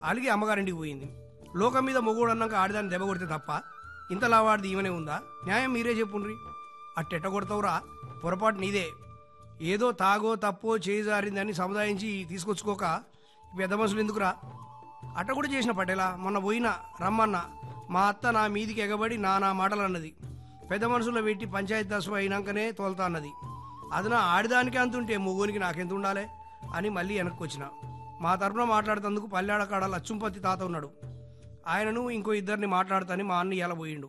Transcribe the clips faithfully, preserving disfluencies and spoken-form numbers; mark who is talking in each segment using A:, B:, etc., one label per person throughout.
A: అలిగి అమ్మగారింటికి పోయింది. లోకం మీద మొగోడు అన్నాక ఆడిదాన్ని దెబ్బ కొడితే తప్ప ఇంతలా వాడిది ఈమెనే ఉందా? న్యాయం మీరే చెప్పుండ్రి. అట్టెట్ట కొడతావురా, పొరపాటు నీదే. ఏదో తాగో తప్పో చేజారిందని సముదాయించి తీసుకొచ్చుకోక పెద్ద మనుషులు ఎందుకురా? అట్ట కూడా చేసిన పటేలా. మొన్న పోయినా రమ్మన్న మా అత్త నా మీదికి ఎగబడి నా నా మాటలు అన్నది. పెద్ద మనుషుల్లో పెట్టి పంచాయతీ దశ అయినాకనే తోలుతా అన్నది. అది నా ఆడిదానికి అంతుంటే మొగోనికి నాకెంత ఉండాలి అని మళ్ళీ వెనక్కి వచ్చిన. మా తరపున మాట్లాడుతందుకు పల్లెడకాడ లచ్చుంపతి తాత ఉన్నాడు. ఆయనను ఇంకో ఇద్దరిని మాట్లాడతాని మా అన్న ఇలా పోయిండు.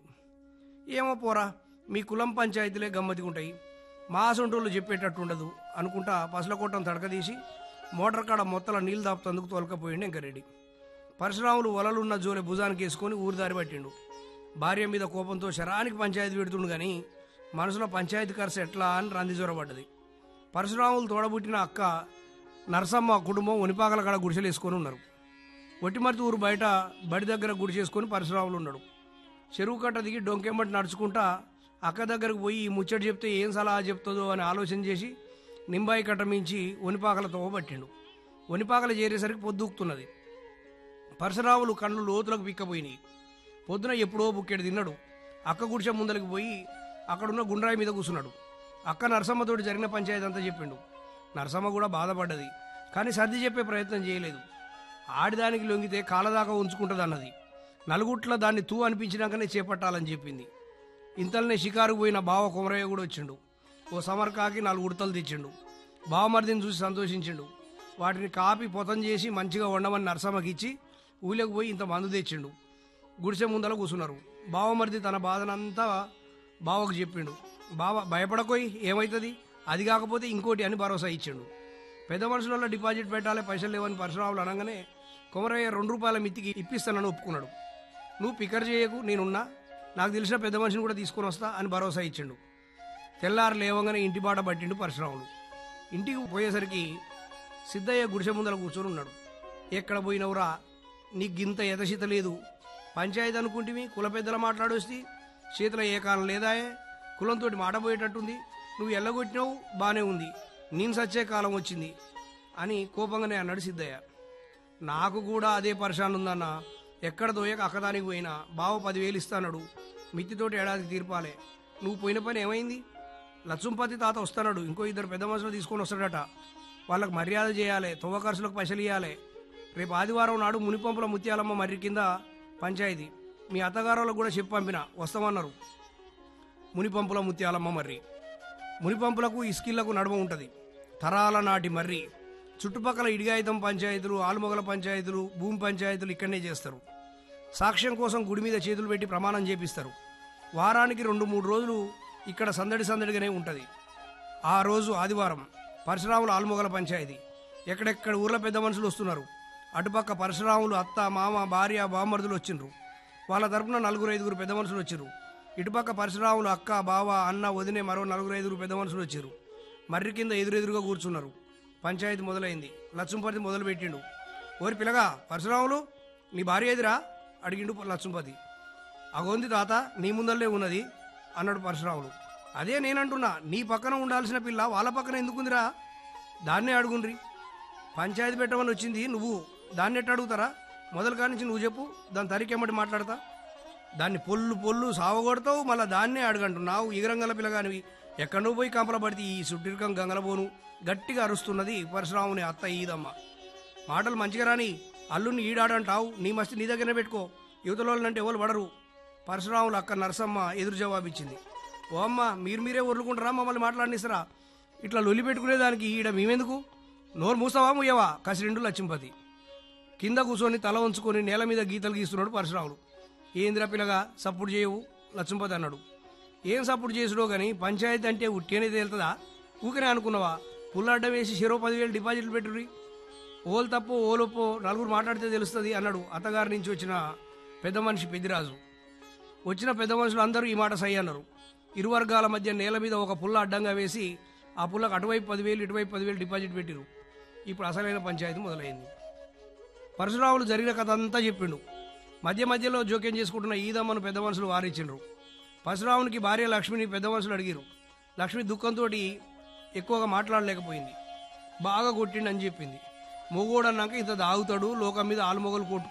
A: ఏమో పోరా, మీ కులం పంచాయతీలే గమ్మతిగుంటాయి, మా సొంటోళ్ళు చెప్పేటట్టు ఉండదు అనుకుంటా పసలకోటం తడకదీసి మోటార్ కాడ మొత్తల నీళ్ళు దాపుతందుకు తోలకపోయిండు వెంకరెడ్డి. పరశురాములు వలలున్న జోలె భుజానికి వేసుకొని ఊరిదారి పట్టిండు. భార్య మీద కోపంతో శరానికి పంచాయతీ పెడుతుండు కానీ మనసులో పంచాయతీ ఖర్చు ఎట్లా అని రంది జ్వరపడ్డది. పరశురాములు తోడబుట్టిన అక్క నరసమ్మ కుటుంబం ఒనిపాకల కాడ గుడిసెలు వేసుకొని ఉన్నారు. ఒట్టిమర్తి ఊరు బయట బడి దగ్గర గుడిసేసుకొని పరశురాములు ఉన్నాడు. చెరువు కట్ట దిగి డొంకెంబట్టి నడుచుకుంటా అక్క దగ్గరకు పోయి ఈ ముచ్చట చెప్తే ఏం సలహా చెప్తుందో అని ఆలోచన చేసి నింబాయి కట్ట మించి ఒనిపాకలతో పట్టిండు. ఒనిపాకల చేరేసరికి పొద్దుకుతున్నది. పరశురాములు కళ్ళు లోతులకు పిక్కపోయినాయి. పొద్దున ఎప్పుడో బుక్కెడు తిన్నాడు. అక్క గుడిసె ముందరికి పోయి అక్కడున్న గుండ్రాయి మీద కూర్చున్నాడు. అక్క నరసమ్మతోటి జరిగిన పంచాయతీ అంతా చెప్పిండు. నరసమ్మ కూడా బాధపడ్డది, కానీ సర్ది చెప్పే ప్రయత్నం చేయలేదు. ఆడిదానికి లొంగితే కాలదాకా ఉంచుకుంటుంది అన్నది. నలుగుట్ల దాన్ని తూ అనిపించినాకనే చేపట్టాలని చెప్పింది. ఇంతలోనే షికారుకు పోయిన బావ కొమరయ్య కూడా వచ్చిండు. ఓ సమర్కాకి నాలుగు ఉడతలు తెచ్చిండు. బావమర్దిని చూసి సంతోషించిండు. వాటిని కాపి పొతం చేసి మంచిగా వండమని నరసమ్మకి ఇచ్చి ఊళ్ళకి పోయి ఇంత మందు తెచ్చిండు. గుడిసె ముందర కూర్చున్నారు. బావమర్ది తన బాధనంతా బావకు చెప్పిండు. బావ భయపడకోయి, ఏమవుతుంది, అది కాకపోతే ఇంకోటి అని భరోసా ఇచ్చిండు. పెద్ద మనుషులలో డిపాజిట్ పెట్టాలి, పైసలు లేవని పరశురాములు అనగానే కొమరయ్య రెండు రూపాయల మిత్తికి ఇప్పిస్తానని ఒప్పుకున్నాడు. నువ్వు పికర్ చేయకు, నేనున్నా, నాకు తెలిసిన పెద్ద మనిషిని కూడా తీసుకొని వస్తా అని భరోసా ఇచ్చిండు. తెల్లారు లేవగానే ఇంటి బాట పట్టిండు పరశురాములు. ఇంటికి పోయేసరికి సిద్ధయ్య గుడిసె ముందర కూర్చొని ఉన్నాడు. ఎక్కడ పోయినవురా, నీకు గింత ఎతశీత లేదు, పంచాయతీ అనుకుంటేవి కుల పెద్దల మాట్లాడొస్తే చేతిలో ఏ కాలం లేదాయే, కులంతో మాట పోయేటట్టుంది, నువ్వు ఎల్లగొట్టినావు బానే ఉంది, నేను సచ్చే కాలం వచ్చింది అని కోపంగానే అన్నాడు సిద్ధయ్య. నాకు కూడా అదే పరిశాన్ ఉందన్న, ఎక్కడ దోయక అక్కదానికి పోయినా బావ పదివేలు ఇస్తాడు, మిత్తితోటి ఏడాదికి తీర్పాలే, నువ్వు పోయిన పని ఏమైంది? లచ్చుంపతి తాత వస్తాడు, ఇంకో ఇద్దరు పెద్ద మనుషులు తీసుకొని వస్తాడట, వాళ్ళకు మర్యాద చేయాలి, తొవ్వ ఖర్చులకు పైసలు ఇవ్వాలి. రేపు ఆదివారం నాడు మునిపంపుల ముత్యాలమ్మ మర్రి కింద పంచాయతీ, మీ అత్తగారులకు కూడా చెప్పి పంపిన, వస్తామన్నారు. మునిపంపుల ముత్యాలమ్మ మర్రి, మునిపంపులకు ఇస్కిళ్లకు నడుమ ఉంటుంది. తరాల నాటి మర్రి. చుట్టుపక్కల ఇడిగాయితం పంచాయతీలు, ఆలుమొగల పంచాయతీలు, భూమి పంచాయతీలు ఇక్కడనే చేస్తారు. సాక్ష్యం కోసం గుడి మీద చేతులు పెట్టి ప్రమాణం చేపిస్తారు. వారానికి రెండు మూడు రోజులు ఇక్కడ సందడి సందడిగానే ఉంటుంది. ఆ రోజు ఆదివారం పరశురాములు ఆలుమొగల పంచాయతీ. ఎక్కడెక్కడ ఊర్ల పెద్ద మనుషులు వస్తున్నారు. అటుపక్క పరశురాములు అత్త, మామ, భార్య, బామ్మర్దులు వచ్చిండ్రు. వాళ్ళ తరపున నలుగురు ఐదుగురు పెద్ద మనుషులు వచ్చిర్రు. ఇటుపక్క పరశురాములు అక్క, బావ, అన్న, వదినే మరో నలుగురు ఐదుగురు పెద్ద మనుషులు వచ్చారు. మర్రి కింద ఎదురెదురుగా కూర్చున్నారు. పంచాయతీ మొదలైంది. లచ్చుంపతి మొదలు పెట్టిండు. ఓరి పిల్లగా పరశురాములు, నీ భార్య ఎదురా అడిగిండు లచ్చుంపతి. అగోంది తాత, నీ ముందల్లే ఉన్నది అన్నాడు పరశురాములు. అదే నేనంటున్నా, నీ పక్కన ఉండాల్సిన పిల్ల వాళ్ళ పక్కన ఎందుకుందిరా? దాన్నే అడుగుండ్రి. పంచాయతీ పెట్టమని వచ్చింది నువ్వు, దాన్ని ఎట్ట అడుగుతారా? మొదలు కానించి నువ్వు చెప్పు, దాని తరికెమ్మటి మాట్లాడతా. దాన్ని పొల్లు పొల్లు సావగొడతావు, మళ్ళీ దాన్నే అడగంటున్నావు. ఈగరంగల పిల్లగానివి, ఎక్కడో పోయి కంపల పడితే ఈ సుట్టిరికం గంగలబోను గట్టిగా అరుస్తున్నది పరశురాముని అత్త ఈదమ్మ. మాటలు మంచిగా రాని, అల్లుని ఈడాడంటావు, నీ మస్తి నీ దగ్గరనే పెట్టుకో, యువతలోళ్ళంటే ఎవరు పడరు. పరశురాములు అక్క నరసమ్మ ఎదురు జవాబిచ్చింది. ఓ అమ్మ, మీరు మీరే ఒర్లుకుంటారా, మమ్మల్ని మాట్లాడినిస్తారా? ఇట్లా లొల్లి పెట్టుకునేదానికి ఈడ మేమెందుకు? నోరు మూసావా ముయ్యవా? కసిరెండు లచ్చింపతి. కింద కూర్చొని తల ఉంచుకొని నేల మీద గీతలు గీస్తున్నాడు పరశురాములు. ఏందిరా పిల్లగా సప్పుడు చేయవు లచ్చింపతి అన్నాడు. ఏం సప్పుడు చేసుడో గాని పంచాయతీ అంటే ఉట్టేనే తేలుతుందా? ఊకనే అనుకున్నావా? పుల్లడ్డ వేసి చెరో పదివేలు డిపాజిట్లు పెట్టుర్రి, ఓలు తప్పో ఓలొప్పో నలుగురు మాట్లాడితే తెలుస్తుంది అన్నాడు అత్తగారి నుంచి వచ్చిన పెద్ద మనిషి పెద్దిరాజు. వచ్చిన పెద్ద మనుషులు అందరూ ఈ మాట సై అన్నారు. ఇరు వర్గాల మధ్య నేల మీద ఒక పుల్ల అడ్డంగా వేసి ఆ పుల్లకు అటువైపు పదివేలు ఇటువైపు పదివేలు డిపాజిట్ పెట్టిరు. ఇప్పుడు అసలైన పంచాయతీ మొదలైంది. పరశురాములు జరిగిన కథ అంతా చెప్పిండు. మధ్య మధ్యలో జోక్యం చేసుకుంటున్న ఈదమ్మను పెద్ద మనుషులు వారించిండ్రు. పరశురామునికి భార్య లక్ష్మిని పెద్ద మనుషులు అడిగిరు. లక్ష్మి దుఃఖంతో ఎక్కువగా మాట్లాడలేకపోయింది. బాగా కొట్టిండని చెప్పింది. మొగోడు అన్నాక ఇంత తాగుతాడు లోకం మీద ఆలు మొగలు కొట్టు